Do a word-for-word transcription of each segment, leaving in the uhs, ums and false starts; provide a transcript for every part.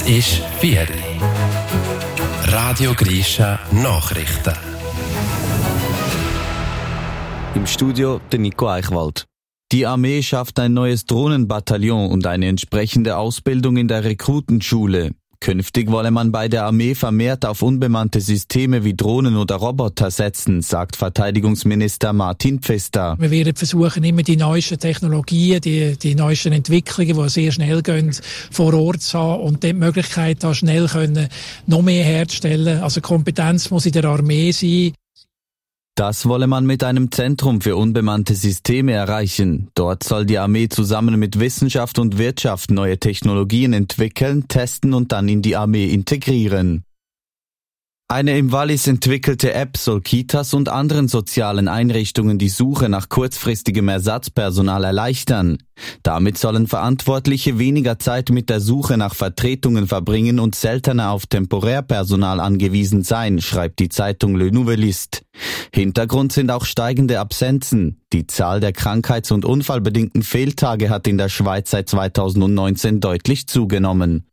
Es ist vier Uhr. Radio Grisha Nachrichten. Im Studio der Nico Eichwald. Die Armee schafft ein neues Drohnenbataillon und eine entsprechende Ausbildung in der Rekrutenschule. Künftig wolle man bei der Armee vermehrt auf unbemannte Systeme wie Drohnen oder Roboter setzen, sagt Verteidigungsminister Martin Pfister. Wir werden versuchen, immer die neuesten Technologien, die, die neuesten Entwicklungen, die sehr schnell gehen, vor Ort zu haben und die Möglichkeit, da schnell können, noch mehr herzustellen. Also Kompetenz muss in der Armee sein. Das wolle man mit einem Zentrum für unbemannte Systeme erreichen. Dort soll die Armee zusammen mit Wissenschaft und Wirtschaft neue Technologien entwickeln, testen und dann in die Armee integrieren. Eine im Wallis entwickelte App soll Kitas und anderen sozialen Einrichtungen die Suche nach kurzfristigem Ersatzpersonal erleichtern. Damit sollen Verantwortliche weniger Zeit mit der Suche nach Vertretungen verbringen und seltener auf Temporärpersonal angewiesen sein, schreibt die Zeitung Le Nouvelliste. Hintergrund sind auch steigende Absenzen. Die Zahl der krankheits- und unfallbedingten Fehltage hat in der Schweiz seit zweitausendneunzehn deutlich zugenommen.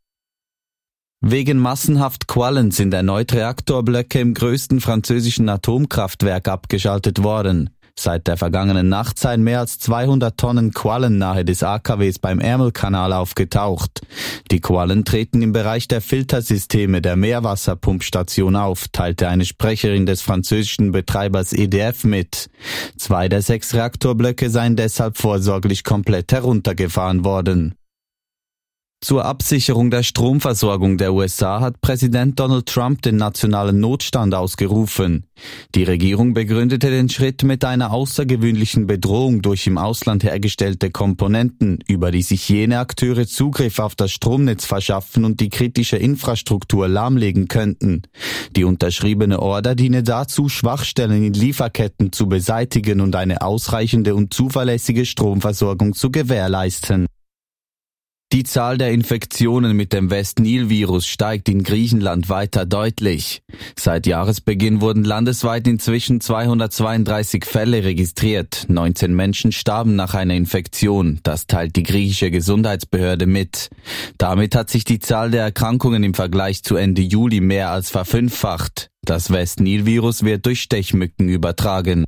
Wegen massenhaft Quallen sind erneut Reaktorblöcke im größten französischen Atomkraftwerk abgeschaltet worden. Seit der vergangenen Nacht seien mehr als zweihundert Tonnen Quallen nahe des A K Ws beim Ärmelkanal aufgetaucht. Die Quallen treten im Bereich der Filtersysteme der Meerwasserpumpstation auf, teilte eine Sprecherin des französischen Betreibers E D F mit. Zwei der sechs Reaktorblöcke seien deshalb vorsorglich komplett heruntergefahren worden. Zur Absicherung der Stromversorgung der U S A hat Präsident Donald Trump den nationalen Notstand ausgerufen. Die Regierung begründete den Schritt mit einer außergewöhnlichen Bedrohung durch im Ausland hergestellte Komponenten, über die sich jene Akteure Zugriff auf das Stromnetz verschaffen und die kritische Infrastruktur lahmlegen könnten. Die unterschriebene Order diene dazu, Schwachstellen in Lieferketten zu beseitigen und eine ausreichende und zuverlässige Stromversorgung zu gewährleisten. Die Zahl der Infektionen mit dem West-Nil-Virus steigt in Griechenland weiter deutlich. Seit Jahresbeginn wurden landesweit inzwischen zweihundertzweiunddreißig Fälle registriert. neunzehn Menschen starben nach einer Infektion. Das teilt die griechische Gesundheitsbehörde mit. Damit hat sich die Zahl der Erkrankungen im Vergleich zu Ende Juli mehr als verfünffacht. Das West-Nil-Virus wird durch Stechmücken übertragen.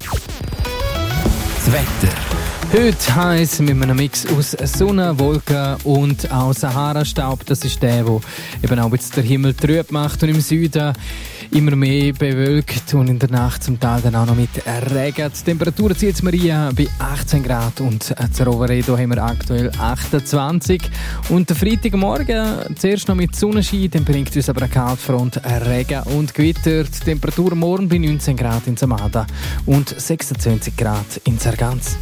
Das Wetter. Heute heiß mit einem Mix aus Sonne, Wolken und auch Sahara-Staub. Das ist der, der eben auch jetzt der Himmel trüb macht und im Süden immer mehr bewölkt und in der Nacht zum Teil dann auch noch mit Regen. Die Temperatur zieht es Maria bei achtzehn Grad und zu Roveredo haben wir aktuell achtundzwanzig. Und der Freitagmorgen zuerst noch mit Sonnenschein, dann bringt uns aber eine Kaltfront Regen und Gewitter. Die Temperatur morgen bei neunzehn Grad in Samada und sechsundzwanzig Grad in Sargans.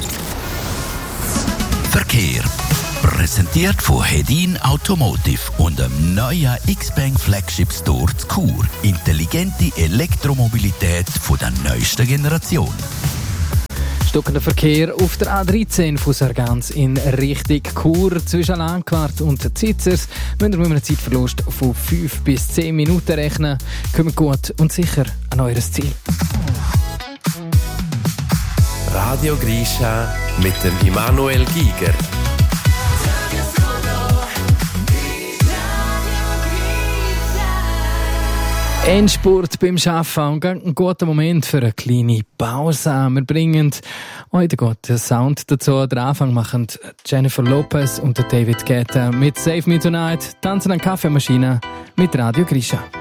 Verkehr. Präsentiert von Hedin Automotive und dem neuen X-Bank Flagship Store zu Chur. Intelligente Elektromobilität von der neuesten Generation. Stockender Verkehr auf der A dreizehn von Sargans in Richtung Chur zwischen Langquart und Zitzers. Müsst ihr mit einem Zeitverlust von fünf bis zehn Minuten rechnen. Kommt gut und sicher an eures Ziel. Radio Grisha mit dem Immanuel Giger. Endspurt beim Arbeiten und ein guter Moment für eine kleine Pause. Wir bringen heute guten Sound dazu. Den Anfang machen Jennifer Lopez und David Guetta mit Save Me Tonight. Tanzen an Kaffeemaschine mit Radio Grisha.